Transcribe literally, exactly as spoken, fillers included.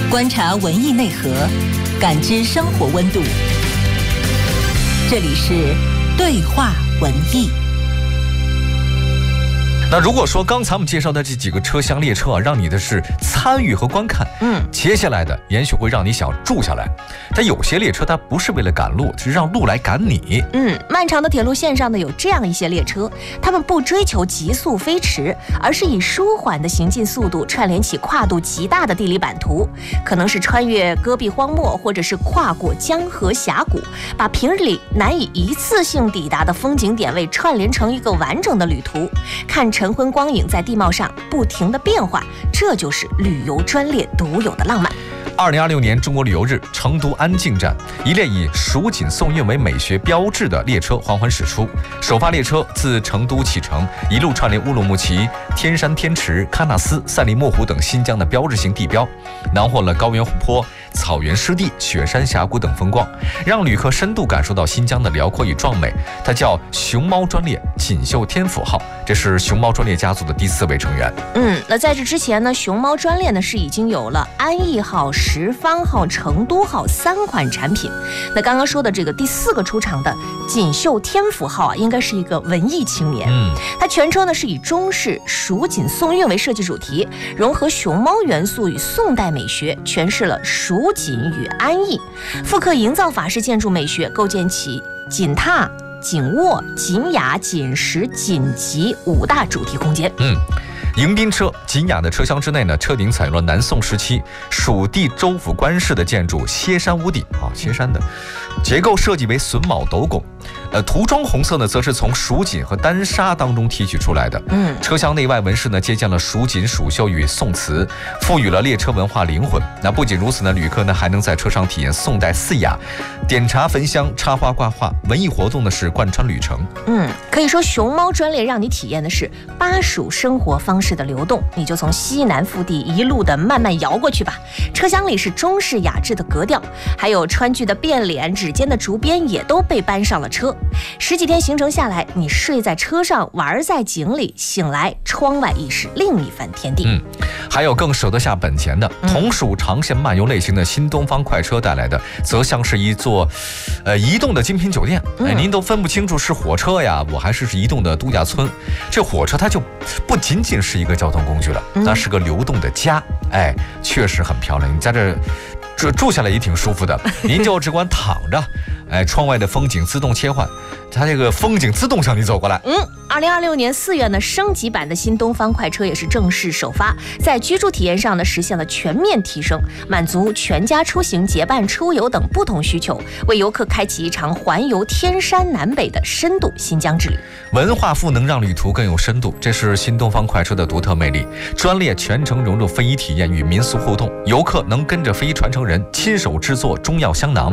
观察文艺内核，感知生活温度。这里是对话文艺。 那如果说刚才我们介绍的这几个车厢列车啊，让你的是参与和观看， 嗯， 接下来的也许会让你想住下来。但有些列车它不是为了赶路，是让路来赶你。 嗯，漫长的铁路线上呢，有这样一些列车，他们不追求急速飞驰，而是以舒缓的行进速度串联起跨度极大的地理版图，可能是穿越戈壁荒漠，或者是跨过江河峡谷，把平日里难以一次性抵达的风景点位串联成一个完整的旅途，看晨昏光影在地貌上不停的变化，这就是旅游专列独有的浪漫。 二零二六年中国旅游日，成都安靖站一列以蜀锦宋韵为美学标志的列车缓缓驶出。首发列车自成都启程，一路串联乌鲁木齐、天山天池、喀纳斯、赛里木湖等新疆的标志性地标，囊括了高原湖泊、草原湿地、雪山峡谷等风光，让旅客深度感受到新疆的辽阔与壮美。它叫熊猫专列锦绣天府号，这是熊猫专列家族的第四位成员。 嗯，那在这之前呢，熊猫专列呢是已经有了安逸号、十方号、成都号三款产品。那刚刚说的这个第四个出场的锦绣天府号啊，应该是一个文艺青年。 嗯， 它全车呢是以中式蜀锦宋韵为设计主题，融合熊猫元素与宋代美学，诠释了蜀锦与安逸，复刻营造法式建筑美学，构建起锦榻、锦卧、锦雅、锦石、锦集五大主题空间。 嗯。迎宾车锦雅的车厢之内呢，车顶采用了南宋时期蜀地州府官式的建筑歇山屋顶啊，歇山的结构设计为榫卯斗拱，呃，涂装红色呢，则是从蜀锦和丹砂当中提取出来的。 嗯， 车厢内外纹饰呢，借鉴了蜀锦、蜀绣与宋瓷，赋予了列车文化灵魂。那不仅如此呢，旅客呢还能在车上体验宋代四雅，点茶焚香、插花挂画，文艺活动呢是贯穿旅程。 嗯，可以说熊猫专列让你体验的是巴蜀生活方式的流动，你就从西南腹地一路的慢慢摇过去吧。车厢里是中式雅致的格调，还有川剧的变脸、指尖的竹编也都被搬上了车。十几天行程下来，你睡在车上，玩在井里，醒来窗外已是另一番天地。 嗯，还有更舍得下本钱的，同属长线漫游类型的新东方快车带来的，则像是一座呃移动的精品酒店。哎，您都分不清楚是火车呀，我还是是移动的度假村。这火车它就不仅仅是一个交通工具了，那是个流动的家。哎，确实很漂亮，你在这住住下来也挺舒服的，您就只管躺着，哎，窗外的风景自动切换，它这个风景自动向你走过来。 嗯，二零二六年四月呢，升级版的新东方快车也是正式首发，在居住体验上呢实现了全面提升，满足全家出行、结伴出游等不同需求，为游客开启一场环游天山南北的深度新疆之旅。 文化赋能让旅途更有深度，这是新东方快车的独特魅力。专列全程融入非遗体验与民俗互动，游客能跟着非遗传承人亲手制作中药香囊，